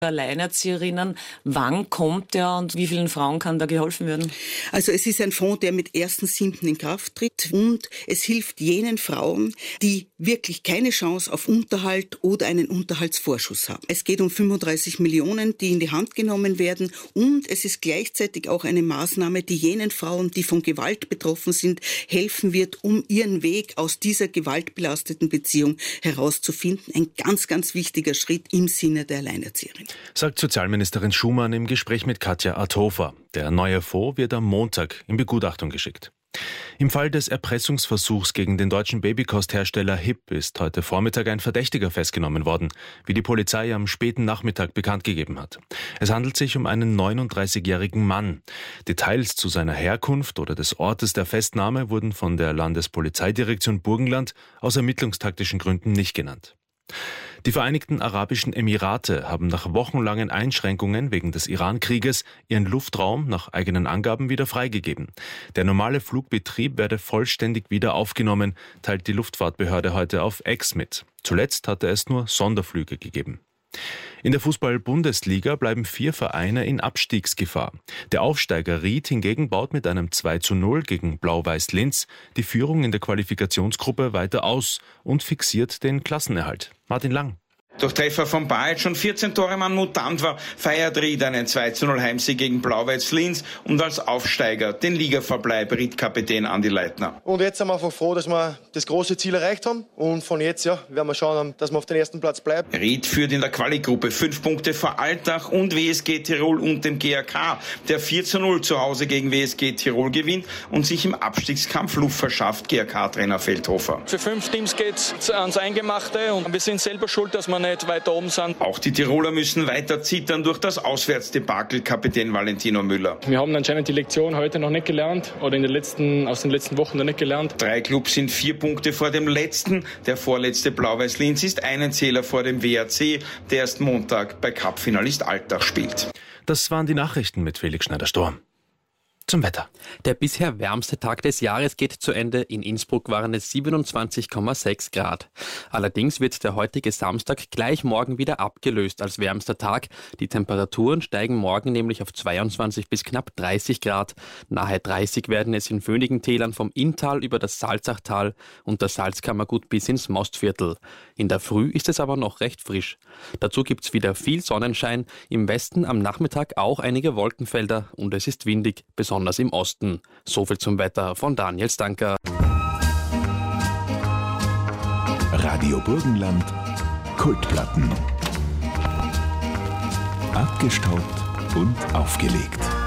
Alleinerzieherinnen. Wann kommt der und wie vielen Frauen kann da geholfen werden? Also es ist ein Fonds, der mit 1.7. in Kraft tritt und es hilft jenen Frauen, die wirklich keine Chance auf Unterhalt oder einen Unterhaltsvorschuss haben. Es geht um 35 Millionen, die in die Hand genommen werden und es ist gleichzeitig auch eine Maßnahme, die jenen Frauen, die von Gewalt betroffen sind, helfen wird, um ihren Weg aus dieser gewaltbelasteten Beziehung herauszufinden. Ein ganz, ganz wichtiger Schritt im Sinne der Alleinerzieherin. Sagt Sozialministerin Schumann im Gespräch mit Katja Althofer. Der neue Fonds wird am Montag in Begutachtung geschickt. Im Fall des Erpressungsversuchs gegen den deutschen Babykosthersteller HIP ist heute Vormittag ein Verdächtiger festgenommen worden, wie die Polizei am späten Nachmittag bekannt gegeben hat. Es handelt sich um einen 39-jährigen Mann. Details zu seiner Herkunft oder des Ortes der Festnahme wurden von der Landespolizeidirektion Burgenland aus ermittlungstaktischen Gründen nicht genannt. Die Vereinigten Arabischen Emirate haben nach wochenlangen Einschränkungen wegen des Iran-Krieges ihren Luftraum nach eigenen Angaben wieder freigegeben. Der normale Flugbetrieb werde vollständig wieder aufgenommen, teilt die Luftfahrtbehörde heute auf X mit. Zuletzt hatte es nur Sonderflüge gegeben. In der Fußball-Bundesliga bleiben 4 Vereine in Abstiegsgefahr. Der Aufsteiger Ried hingegen baut mit einem 2:0 gegen Blau-Weiß Linz die Führung in der Qualifikationsgruppe weiter aus und fixiert den Klassenerhalt. Martin Lang. Durch Treffer von Baric und 14 Tore Mann Mutant war, feiert Ried einen 2:0 Heimsieg gegen Blau-Weiß Linz und als Aufsteiger den Ligaverbleib Ried-Kapitän Andi Leitner. Und jetzt sind wir einfach froh, dass wir das große Ziel erreicht haben und von jetzt werden wir schauen, dass wir auf den ersten Platz bleiben. Ried führt in der Quali-Gruppe 5 Punkte vor Altach und WSG Tirol und dem GAK, der 4:0 zu Hause gegen WSG Tirol gewinnt und sich im Abstiegskampf Luft verschafft, GAK-Trainer Feldhofer. Für 5 Teams geht's ans Eingemachte und wir sind selber schuld, dass wir nicht weiter oben sind. Auch die Tiroler müssen weiter zittern durch das Auswärtsdebakel, Kapitän Valentino Müller. Wir haben anscheinend die Lektion heute noch nicht gelernt oder aus den letzten Wochen noch nicht gelernt. 3 Clubs sind 4 Punkte vor dem letzten. Der vorletzte Blau-Weiß Linz ist einen Zähler vor dem WAC, der erst Montag bei Cup-Finalist Altach spielt. Das waren die Nachrichten mit Felix Schneider-Sturm. Zum Wetter. Der bisher wärmste Tag des Jahres geht zu Ende. In Innsbruck waren es 27,6 Grad. Allerdings wird der heutige Samstag gleich morgen wieder abgelöst als wärmster Tag. Die Temperaturen steigen morgen nämlich auf 22 bis knapp 30 Grad. Nahe 30 werden es in föhnigen Tälern vom Inntal über das Salzachtal und das Salzkammergut bis ins Mostviertel. In der Früh ist es aber noch recht frisch. Dazu gibt's wieder viel Sonnenschein. Im Westen am Nachmittag auch einige Wolkenfelder und es ist windig, besonders im Osten. Soviel zum Wetter von Daniel Stanker. Radio Burgenland, Kultplatten. Abgestaubt und aufgelegt.